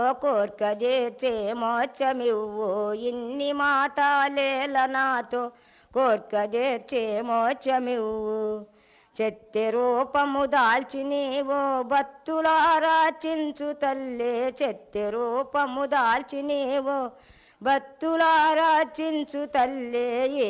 కోర్క తీర్చే మోక్షమివ్వు ఇన్ని మాటలేల నాతో కోర్క తీర్చే మోక్షమివ్వు చెత్త రూపము దాల్చి నీవో భక్తులారాచించు తల్లే చెత్త రూపము దాల్చి నీవో భక్తులారాచించు తల్లే